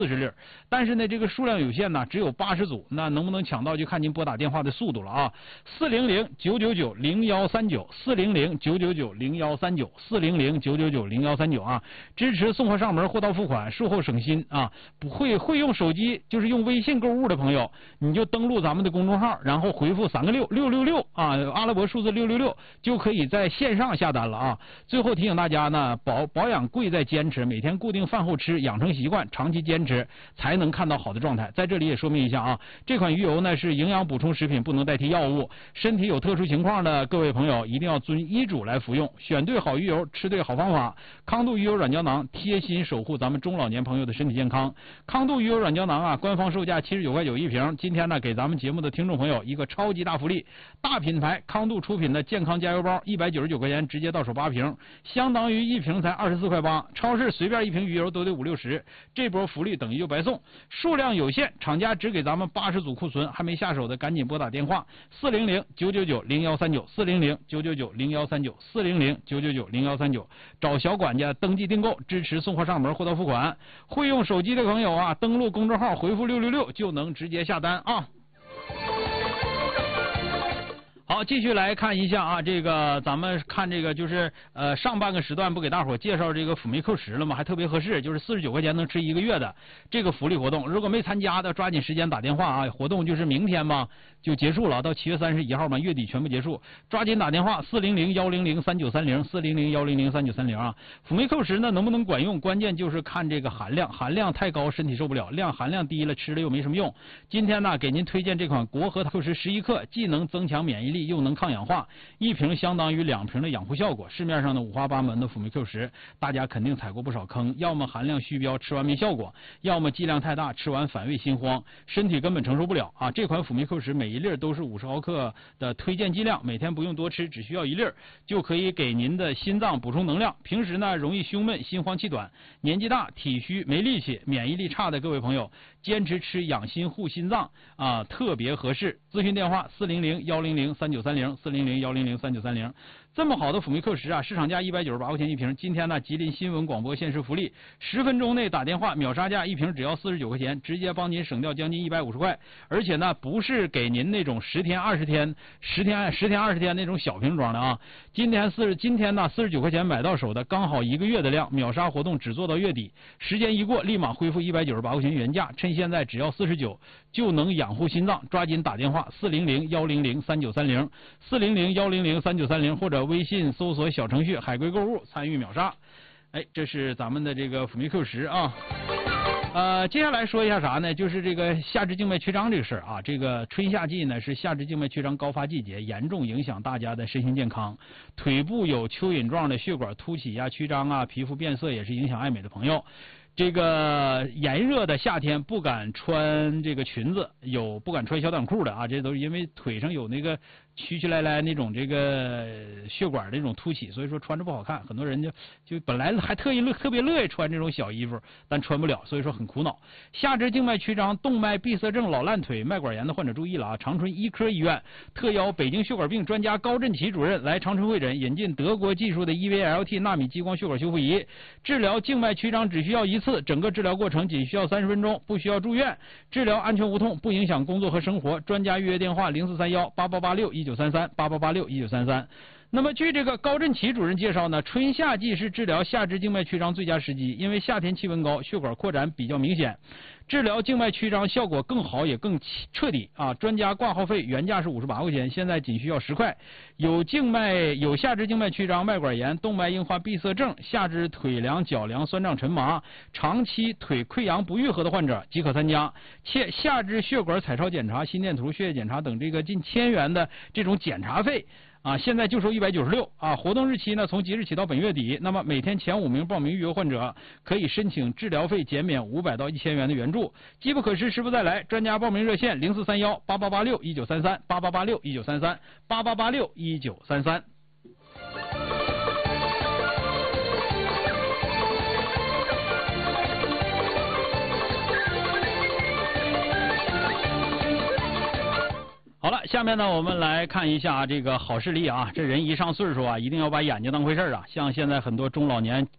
40粒，但是呢，这个数量有限呢，只有80组，那能不能抢到就看您拨打电话的速度了啊！400-999-0139，400-999-0139，400-999-0139啊！支持送货上门，货到付款，售后省心啊！会用手机，就是用微信购物的朋友，你就登录咱们的公众号，然后回复3个666啊，阿拉伯数字666，就可以在线上下单了啊！最后提醒大家呢，保养贵在坚持，每天固定饭后吃，养成习惯，长期坚持才能看到好的状态。在这里也说明一下啊，这款鱼油呢是营养补充食品，不能代替药物。身体有特殊情况的各位朋友一定要遵医嘱来服用，选对好鱼油，吃对好方法。康度鱼油软胶囊贴心守护咱们中老年朋友的身体健康。康度鱼油软胶囊啊，官方售价79.9一瓶。今天呢，给咱们节目的听众朋友一个超级大福利，大品牌康度出品的健康加油包，199块钱直接到手8瓶，相当于一瓶才24块8。超市随便一瓶鱼油都得50-60，这波福利等于就白送，数量有限，厂家只给咱们80组库存，还没下手的赶紧拨打电话400-999-0139，400-999-0139，400-999-0139，找小管家登记订购，支持送货上门，货到付款。会用手机的朋友啊，登录公众号回复666就能直接下单啊。好，继续来看一下啊，这个咱们看这个就是上半个时段不给大伙介绍这个辅酶扣10了吗？还特别合适，就是49块钱能吃1个月的这个福利活动。如果没参加的，抓紧时间打电话啊！活动就是明天嘛就结束了，到7月31号嘛，月底全部结束。抓紧打电话400-100-3930，400-100-3930啊！辅酶扣10呢能不能管用？关键就是看这个含量太高身体受不了，含量低了吃了又没什么用。今天呢给您推荐这款国和扣10 11克，既能增强免疫力，又能抗氧化，一瓶相当于2瓶的养护效果。市面上的五花八门的辅酶 Q10，大家肯定踩过不少坑，要么含量虚标，吃完没效果；要么剂量太大，吃完反胃心慌，身体根本承受不了啊！这款辅酶 Q10每一粒都是50毫克的推荐剂量，每天不用多吃，只需要1粒就可以给您的心脏补充能量。平时呢容易胸闷、心慌气短，年纪大、体虚、没力气、免疫力差的各位朋友，坚持吃养心护心脏啊，特别合适。咨询电话400-100-3930，400-100-3930。这么好的辅酶 Q10啊，市场价198块钱一瓶。今天呢，吉林新闻广播限时福利，10分钟内打电话秒杀价，一瓶只要49块钱，直接帮您省掉将近150块。而且呢，不是给您那种10天20天那种小瓶装的啊。今天呢49块钱买到手的，刚好1个月的量，秒杀活动只做到月底，时间一过立马恢复198块钱原价，趁现在只要49就能养护心脏，抓紧打电话400-100-3930，400-100-3930，或者微信搜索小程序海龟购物参与秒杀。哎，这是咱们的这个辅酶 Q10啊。接下来说一下啥呢？就是这个下肢静脉曲张这个事儿啊。这个春夏季呢是下肢静脉曲张高发季节，严重影响大家的身心健康。腿部有蚯蚓状的血管凸起啊、曲张啊，皮肤变色也是影响爱美的朋友。这个炎热的夏天不敢穿这个裙子，不敢穿小短裤的啊，这都是因为腿上有那个曲曲来来那种这个血管的那种凸起，所以说穿着不好看。很多人就本来还特别乐意穿这种小衣服，但穿不了，所以说很苦恼。下肢静脉曲张、动脉闭塞症、老烂腿、脉管炎的患者注意了啊！长春医科医院特邀北京血管病专家高振奇主任来长春会诊，引进德国技术的 EVLT 纳米激光血管修复仪，治疗静脉曲张只需要1次，整个治疗过程仅需要30分钟，不需要住院，治疗安全无痛，不影响工作和生活。专家预约电话0431-8886-1933，8886-1933。那么据这个高振奇主任介绍呢，春夏季是治疗下肢静脉曲张最佳时机，因为夏天气温高，血管扩展比较明显，治疗静脉曲张效果更好也更彻底啊！专家挂号费原价是58块钱，现在仅需要10块。有下肢静脉曲张、脉管炎、动脉硬化闭塞症、下肢腿凉、脚凉、酸胀沉麻、长期腿溃疡不愈合的患者即可参加。且下肢血管彩超检查、心电图、血液检查等这个近1000元的这种检查费啊，现在就收196啊！活动日期呢，从即日起到本月底。那么每天前5名报名预约患者可以申请治疗费减免500到1000元的援助。机不可失，时不再来。专家报名热线0431-8886-1933，8886-1933，8886-1933。好了，下面呢我们来看一下这个好视力啊。这人一上岁数啊，一定要把眼睛当回事啊。像现在很多中老年